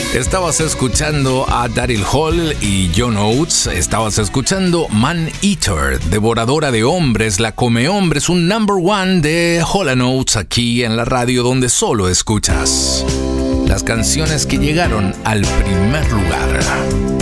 Estabas escuchando a Daryl Hall y John Oates. Estabas escuchando Man Eater, devoradora de hombres, la come hombres, un number one de Hall & Oates aquí en la radio donde solo escuchas las canciones que llegaron al primer lugar.